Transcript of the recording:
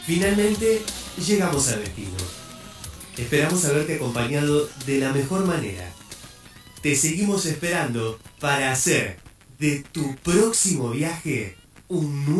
Finalmente, llegamos al destino. Esperamos haberte acompañado de la mejor manera. Te seguimos esperando para hacer de tu próximo viaje un nuevo